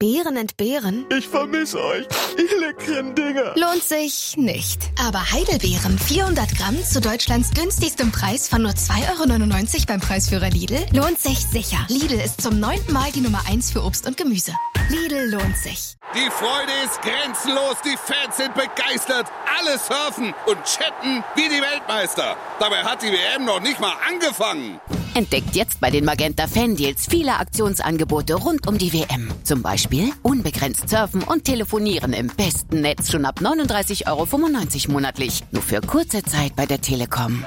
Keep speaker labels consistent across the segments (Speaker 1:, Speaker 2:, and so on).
Speaker 1: Beeren entbehren?
Speaker 2: Ich vermisse euch, ihr leckeren Dinger.
Speaker 1: Lohnt sich nicht. Aber Heidelbeeren, 400 Gramm zu Deutschlands günstigstem Preis von nur 2,99 € beim Preisführer Lidl, lohnt sich sicher. Lidl ist zum 9. Mal die Nummer 1 für Obst und Gemüse. Lidl lohnt sich.
Speaker 3: Die Freude ist grenzenlos, die Fans sind begeistert, alle surfen und chatten wie die Weltmeister. Dabei hat die WM noch nicht mal angefangen.
Speaker 4: Entdeckt jetzt bei den Magenta Fan-Deals viele Aktionsangebote rund um die WM. Zum Beispiel unbegrenzt surfen und telefonieren im besten Netz schon ab 39,95 € monatlich. Nur für kurze Zeit bei der Telekom.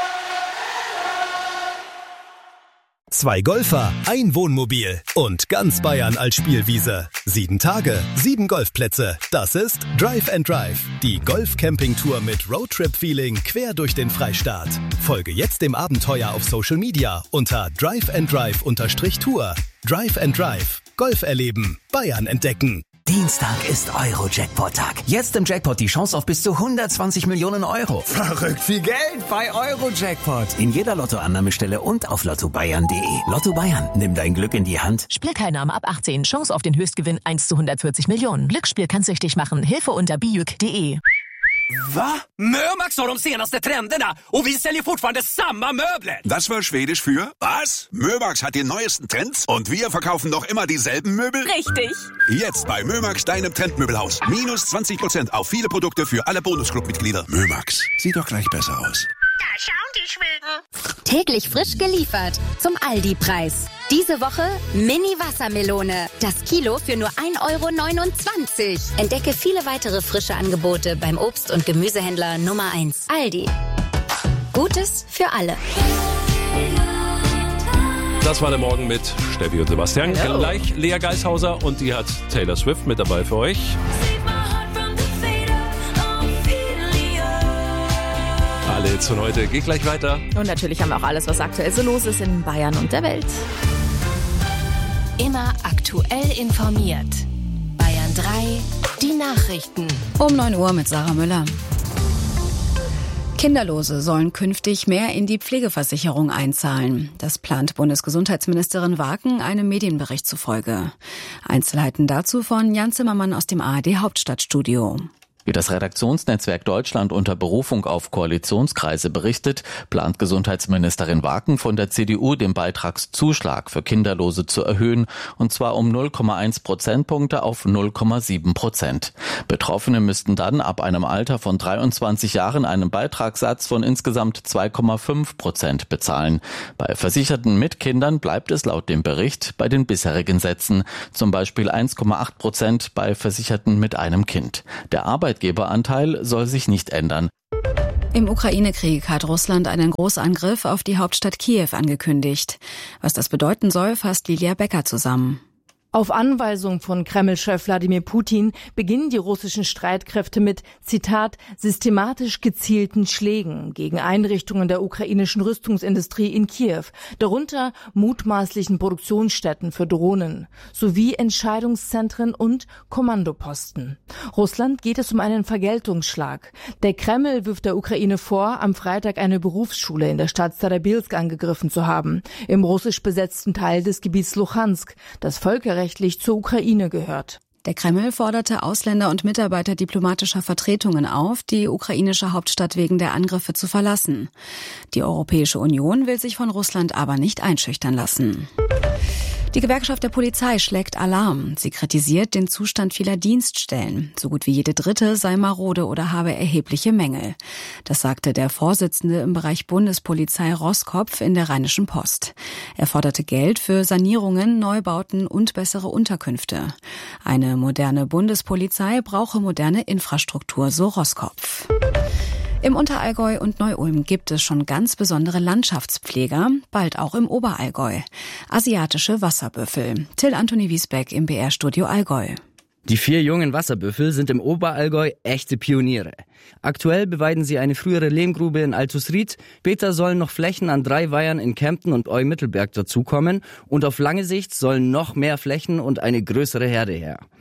Speaker 5: 2 Golfer, ein Wohnmobil und ganz Bayern als Spielwiese. 7 Tage, 7 Golfplätze. Das ist Drive and Drive, die Golf-Camping-Tour mit Roadtrip-Feeling quer durch den Freistaat. Folge jetzt dem Abenteuer auf Social Media unter driveanddrive_Tour. Drive and Drive. Golf erleben, Bayern entdecken.
Speaker 6: Dienstag ist Euro-Jackpot-Tag. Jetzt im Jackpot die Chance auf bis zu 120 Millionen €.
Speaker 7: Verrückt viel Geld bei Euro-Jackpot.
Speaker 6: In jeder Lottoannahmestelle und auf lottobayern.de. Lotto Bayern, nimm dein Glück in die Hand.
Speaker 8: Spielteilnahme ab 18. Chance auf den Höchstgewinn 1 zu 140 Millionen. Glücksspiel kann süchtig machen. Hilfe unter bijuk.de.
Speaker 7: Va? Mömax har de senaste trenderna och vi säljer fortfarande samma möbler.
Speaker 3: Das war Schwedisch für was? Mömax hat die neuesten Trends und wir verkaufen noch immer dieselben Möbel?
Speaker 8: Richtig.
Speaker 3: Jetzt bei Mömax, deinem Trendmöbelhaus. Minus 20% auf viele Produkte für alle Bonusclub-Mitglieder. Mömax, sieht doch gleich besser aus.
Speaker 9: Da schauen die Schweden.
Speaker 10: Täglich frisch geliefert zum Aldi-Preis. Diese Woche Mini-Wassermelone. Das Kilo für nur 1,29 €. Entdecke viele weitere frische Angebote beim Obst- und Gemüsehändler Nummer 1. Aldi. Gutes für alle.
Speaker 11: Das war der Morgen mit Steffi und Sebastian.
Speaker 12: Hello.
Speaker 11: Gleich Lea Geishauser und die hat Taylor Swift mit dabei für euch. Alle Hits von heute. Geht gleich weiter.
Speaker 12: Und natürlich haben wir auch alles, was aktuell so los ist in Bayern und der Welt.
Speaker 1: Immer aktuell informiert. Bayern 3, die Nachrichten.
Speaker 13: Um 9 Uhr mit Sarah Müller. Kinderlose sollen künftig mehr in die Pflegeversicherung einzahlen. Das plant Bundesgesundheitsministerin Waken einem Medienbericht zufolge. Einzelheiten dazu von Jan Zimmermann aus dem ARD Hauptstadtstudio.
Speaker 14: Wie das Redaktionsnetzwerk Deutschland unter Berufung auf Koalitionskreise berichtet, plant Gesundheitsministerin Waken von der CDU den Beitragszuschlag für Kinderlose zu erhöhen, und zwar um 0,1 Prozentpunkte auf 0,7%. Betroffene müssten dann ab einem Alter von 23 Jahren einen Beitragssatz von insgesamt 2,5% bezahlen. Bei Versicherten mit Kindern bleibt es laut dem Bericht bei den bisherigen Sätzen, zum Beispiel 1,8% bei Versicherten mit einem Kind. Der Arbeitgeberanteil soll sich nicht ändern.
Speaker 13: Im Ukraine-Krieg hat Russland einen Großangriff auf die Hauptstadt Kiew angekündigt. Was das bedeuten soll, fasst Lilia Becker zusammen.
Speaker 15: Auf Anweisung von Kreml-Chef Wladimir Putin beginnen die russischen Streitkräfte mit, Zitat, systematisch gezielten Schlägen gegen Einrichtungen der ukrainischen Rüstungsindustrie in Kiew, darunter mutmaßlichen Produktionsstätten für Drohnen, sowie Entscheidungszentren und Kommandoposten. Russland geht es um einen Vergeltungsschlag. Der Kreml wirft der Ukraine vor, am Freitag eine Berufsschule in der Stadt Starobilsk angegriffen zu haben, im russisch besetzten Teil des Gebiets Luhansk, das völkerrechtlich zur Ukraine gehört.
Speaker 13: Der Kreml forderte Ausländer und Mitarbeiter diplomatischer Vertretungen auf, die ukrainische Hauptstadt wegen der Angriffe zu verlassen. Die Europäische Union will sich von Russland aber nicht einschüchtern lassen. Die Gewerkschaft der Polizei schlägt Alarm. Sie kritisiert den Zustand vieler Dienststellen. So gut wie jede dritte sei marode oder habe erhebliche Mängel. Das sagte der Vorsitzende im Bereich Bundespolizei Roskopf in der Rheinischen Post. Er forderte Geld für Sanierungen, Neubauten und bessere Unterkünfte. Eine moderne Bundespolizei brauche moderne Infrastruktur, so Roskopf. Im Unterallgäu und Neu-Ulm gibt es schon ganz besondere Landschaftspfleger, bald auch im Oberallgäu. Asiatische Wasserbüffel. Till Anthony Wiesbeck im BR-Studio Allgäu.
Speaker 16: Die 4 jungen Wasserbüffel sind im Oberallgäu echte Pioniere. Aktuell beweiden sie eine frühere Lehmgrube in Altusried. Später sollen noch Flächen an 3 Weihern in Kempten und Eu-Mittelberg dazukommen. Und auf lange Sicht sollen noch mehr Flächen und eine größere Herde her.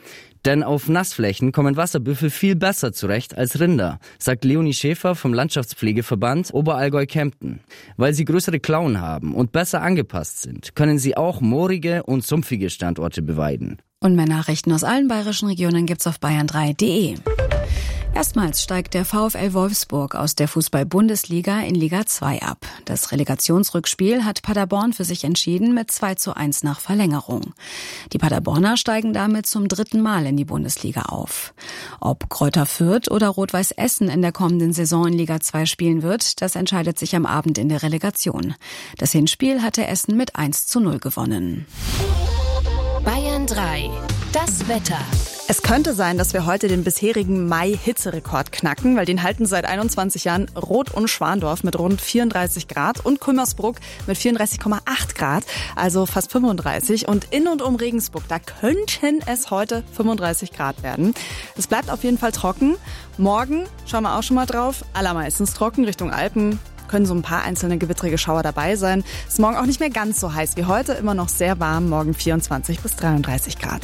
Speaker 16: Denn auf Nassflächen kommen Wasserbüffel viel besser zurecht als Rinder, sagt Leonie Schäfer vom Landschaftspflegeverband Oberallgäu-Kempten. Weil sie größere Klauen haben und besser angepasst sind, können sie auch moorige und sumpfige Standorte beweiden.
Speaker 13: Und mehr Nachrichten aus allen bayerischen Regionen gibt's auf bayern3.de. Erstmals steigt der VfL Wolfsburg aus der Fußball-Bundesliga in Liga 2 ab. Das Relegationsrückspiel hat Paderborn für sich entschieden mit 2:1 nach Verlängerung. Die Paderborner steigen damit zum 3. Mal in die Bundesliga auf. Ob Kräuter Fürth oder Rot-Weiß Essen in der kommenden Saison in Liga 2 spielen wird, das entscheidet sich am Abend in der Relegation. Das Hinspiel hatte Essen mit 1:0 gewonnen.
Speaker 1: Bayern 3. Das Wetter.
Speaker 17: Es könnte sein, dass wir heute den bisherigen Mai-Hitzerekord knacken, weil den halten seit 21 Jahren Roth und Schwandorf mit rund 34 Grad und Kulmersbruck mit 34,8 Grad, also fast 35. Und in und um Regensburg, da könnten es heute 35 Grad werden. Es bleibt auf jeden Fall trocken. Morgen, schauen wir auch schon mal drauf, allermeistens trocken Richtung Alpen. Können so ein paar einzelne gewittrige Schauer dabei sein. Ist morgen auch nicht mehr ganz so heiß wie heute, immer noch sehr warm, morgen 24 bis 33 Grad.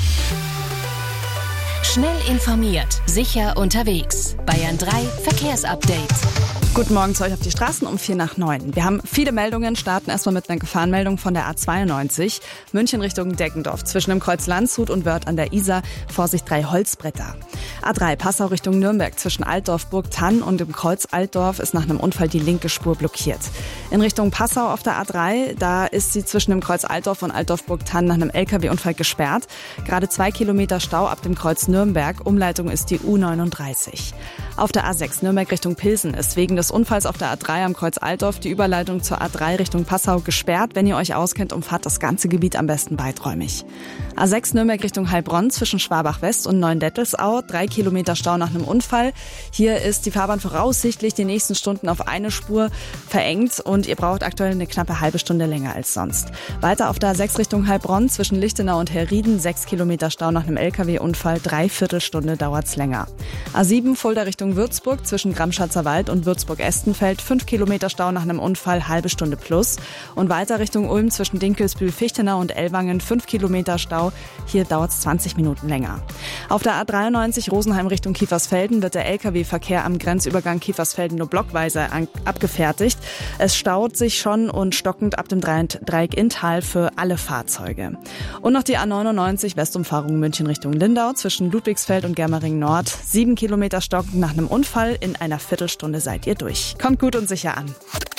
Speaker 1: Schnell informiert, sicher unterwegs. Bayern 3 Verkehrsupdate.
Speaker 17: Guten Morgen zu euch auf die Straßen um 8:45. Wir haben viele Meldungen, starten erstmal mit einer Gefahrenmeldung von der A92. München Richtung Deggendorf. Zwischen dem Kreuz Landshut und Wörth an der Isar. Vorsicht, 3 Holzbretter. A3 Passau Richtung Nürnberg. Zwischen Altdorf, Burgthann und dem Kreuz Altdorf ist nach einem Unfall die linke Spur blockiert. In Richtung Passau auf der A3, da ist sie zwischen dem Kreuz Altdorf und Altdorf-Burgthann nach einem LKW-Unfall gesperrt. Gerade 2 Kilometer Stau ab dem Kreuz Nürnberg. Umleitung ist die U39. Auf der A6 Nürnberg Richtung Pilsen ist wegen des Unfalls auf der A3 am Kreuz Altdorf die Überleitung zur A3 Richtung Passau gesperrt. Wenn ihr euch auskennt, umfahrt das ganze Gebiet am besten weiträumig. A6 Nürnberg Richtung Heilbronn zwischen Schwabach West und Neuendettelsau. 3 Kilometer Stau nach einem Unfall. Hier ist die Fahrbahn voraussichtlich die nächsten Stunden auf eine Spur verengt und ihr braucht aktuell eine knappe halbe Stunde länger als sonst. Weiter auf der A6 Richtung Heilbronn zwischen Lichtenau und Herrieden. 6 Kilometer Stau nach einem LKW-Unfall. 3/4 Stunde dauert's länger. A7 Fulda Richtung Würzburg zwischen Gramschatzer Wald und Würzburg-Estenfeld. 5 Kilometer Stau nach einem Unfall, halbe Stunde plus. Und weiter Richtung Ulm zwischen Dinkelsbühl-Fichtenau und Ellwangen. 5 Kilometer Stau. Hier dauert's 20 Minuten länger. Auf der A93 Rosenheim Richtung Kiefersfelden wird der Lkw-Verkehr am Grenzübergang Kiefersfelden nur blockweise abgefertigt. Es staut sich schon und stockend ab dem Dreieck Inntal für alle Fahrzeuge. Und noch die A99 Westumfahrung München Richtung Lindau zwischen Ludwigsfeld und Germering Nord. 7 Kilometer stockend nach einem Unfall. In einer Viertelstunde seid ihr durch. Kommt gut und sicher an.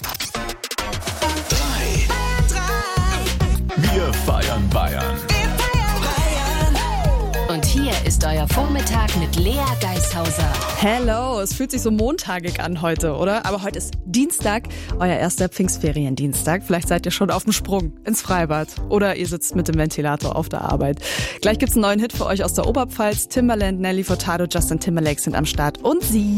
Speaker 5: Wir feiern Bayern.
Speaker 1: Und hier ist euer Vormittag mit Lea Geishauser.
Speaker 17: Hello, es fühlt sich so montagig an heute, oder? Aber heute ist Dienstag, euer erster Pfingstferiendienstag. Vielleicht seid ihr schon auf dem Sprung ins Freibad oder ihr sitzt mit dem Ventilator auf der Arbeit. Gleich gibt's einen neuen Hit für euch aus der Oberpfalz. Timbaland, Nelly Furtado, Justin Timberlake sind am Start und sie.